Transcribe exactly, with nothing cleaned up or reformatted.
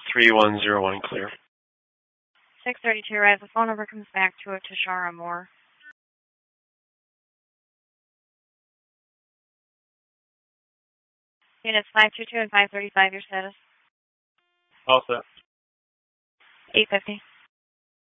three one zero one, clear. six thirty-two, arrives. The phone number comes back to a Tashara Moore. Units five two two and five thirty-five, your status? All set. eight fifty.